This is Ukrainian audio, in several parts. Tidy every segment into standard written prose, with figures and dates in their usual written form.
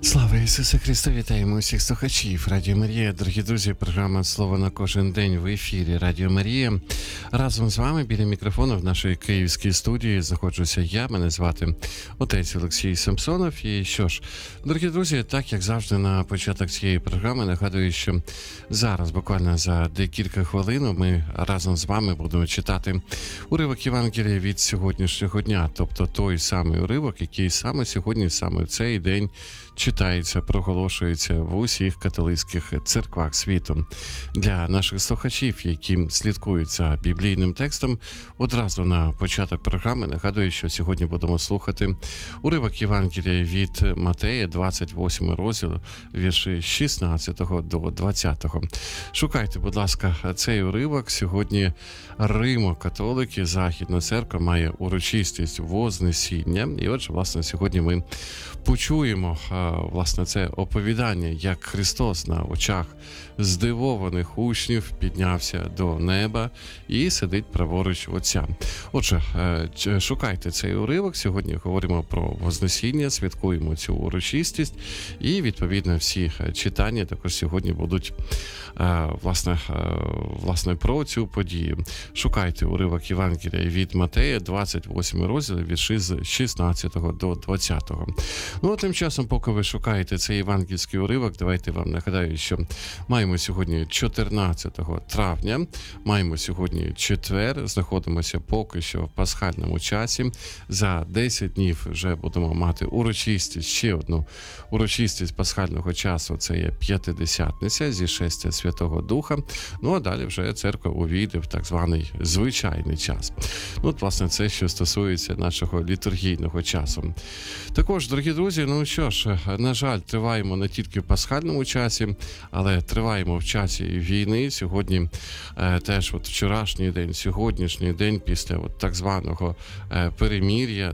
Слава Ісусу Христу! Вітаємо усіх слухачів Радіо Марія. Дорогі друзі, програма «Слово на кожен день» в ефірі Радіо Марія. Разом з вами біля мікрофону в нашій київській студії знаходжуся я, мене звати отець Олексій Самсонов. І що ж, дорогі друзі, так як завжди на початок цієї програми нагадую, що зараз буквально за декілька хвилин ми разом з вами будемо читати уривок Євангелія від сьогоднішнього дня, тобто той самий уривок, який саме сьогодні, саме в цей день читається, проголошується в усіх католицьких церквах світу. Для наших слухачів, які слідкують за біблійним текстом, одразу на початок програми нагадую, що сьогодні будемо слухати уривок Євангелія від Матея, 28 розділ, вірші 16 до 20. Шукайте, будь ласка, цей уривок. Сьогодні Римо-католики, Західна церква має урочистість Вознесіння. І отже, власне, сьогодні ми почуємо власне це оповідання, як Христос на очах здивованих учнів піднявся до неба і сидить праворуч Отця. Отже, шукайте цей уривок. Сьогодні говоримо про Вознесіння, святкуємо цю урочистість і, відповідно, всі читання також сьогодні будуть власне про цю подію. Шукайте уривок Євангелія від Матея, 28 розділ, вірші з 16 до 20. Ну, а тим часом, поки ви шукаєте цей євангельський уривок, давайте вам нагадаю, що маємо сьогодні 14 травня, маємо сьогодні четвер, знаходимося поки що в пасхальному часі. За 10 днів вже будемо мати урочистість, ще одну урочистість пасхального часу, це є П'ятидесятниця, зішестя Святого Духа. Ну, а далі вже церква увійде в так званий звичайний час. Ну, от, власне, це, що стосується нашого літургійного часу. Також, дорогі друзі, ну що ж, на жаль, триваємо не тільки в пасхальному часі, але триваємо в часі війни. Сьогодні теж от вчорашній день, сьогоднішній день після от так званого перемир'я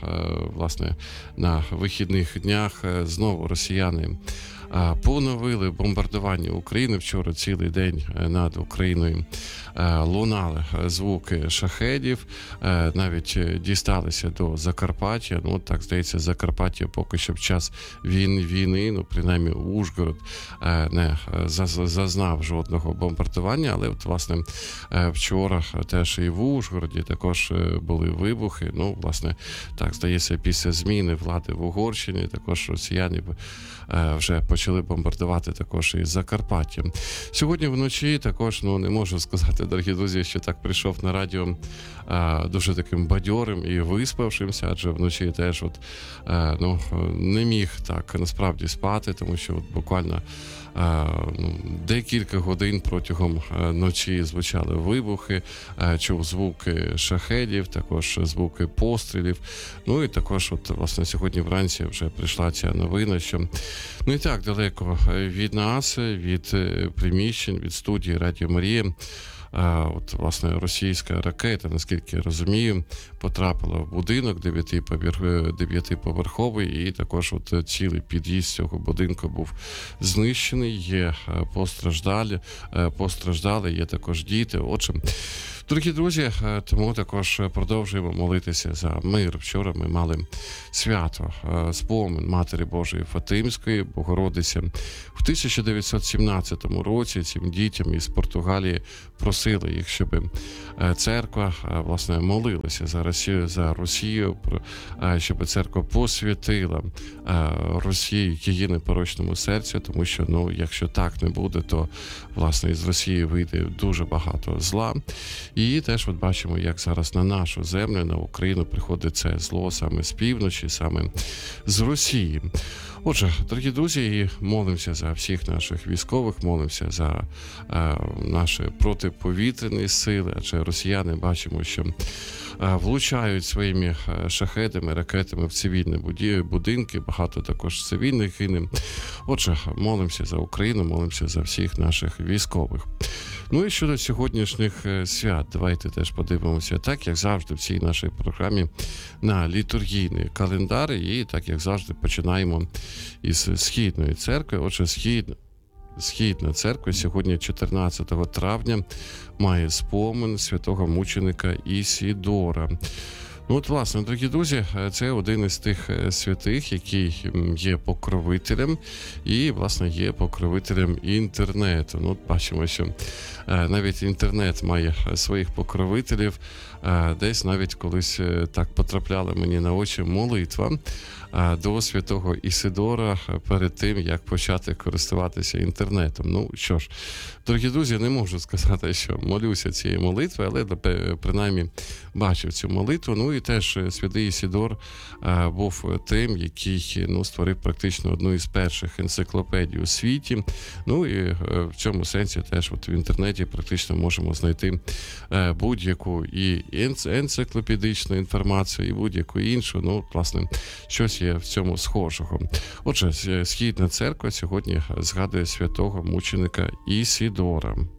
на вихідних днях знову росіяни поновили бомбардування України. Вчора цілий день над Україною лунали звуки шахедів, навіть дісталися до Закарпаття. Ну, так, здається, Закарпаття поки що в час війни, ну, принаймні Ужгород не зазнав жодного бомбардування, але от, власне, вчора теж і в Ужгороді також були вибухи. Ну, власне, так, здається, після зміни влади в Угорщині також росіяни вже почали бомбардувати також і Закарпаття. Сьогодні вночі також, ну, не можу сказати, дорогі друзі, що так прийшов на радіо дуже таким бадьорим і виспавшимся, адже вночі теж не міг так насправді спати, тому що буквально декілька годин протягом ночі звучали вибухи, чув звуки шахедів, також звуки пострілів. Ну і також, от, власне, сьогодні вранці вже прийшла ця новина, що не так далеко від нас, від приміщень, від студії Радіо Марія, от, власне, російська ракета, наскільки я розумію, потрапила в будинок 9-поверховий, і також от цілий під'їзд цього будинку був знищений, є постраждали, є також діти. Отже, дорогі друзі, тому також продовжуємо молитися за мир. Вчора ми мали свято, спомин Матері Божої Фатимської, Богородиці. В 1917 році цим дітям із Португалії просили їх, щоб церква, власне, молилася за Росію, щоб церква посвятила Росії її непорочному серцю, тому що, ну, якщо так не буде, то, власне, із Росії вийде дуже багато зла. І теж от бачимо, як зараз на нашу землю, на Україну приходить це зло саме з півночі, саме з Росії. Отже, дорогі друзі, молимося за всіх наших військових, молимося за наші протиповітряні сили, адже росіяни, бачимо, що влучають своїми шахедами, ракетами в цивільні будинки, багато також цивільних гине. Отже, молимося за Україну, молимося за всіх наших військових. Ну і щодо сьогоднішніх свят, давайте теж подивимося, так як завжди в цій нашій програмі, на літургійний календар, і так як завжди починаємо із Східної церкви. Отже, Східна церква сьогодні 14 травня має спомин святого мученика Ісідора. Ну, от, власне, дорогі друзі, це один із тих святих, який є покровителем і, власне, є покровителем інтернету. Ну, от бачимо, що навіть інтернет має своїх покровителів. Десь навіть колись так потрапляла мені на очі молитва до святого Ісидора перед тим, як почати користуватися інтернетом. Ну, що ж, дорогі друзі, не можу сказати, що молюся цієї молитви, але принаймні бачив цю молитву. Ну і теж святий Ісидор був тим, який створив практично одну із перших енциклопедій у світі. Ну і в цьому сенсі теж от в інтернеті практично можемо знайти будь-яку і енциклопедичну інформацію, і будь-яку іншу. Ну, власне, щось є в цьому схожого. Отже, Східна церква сьогодні згадує святого мученика Ісидора.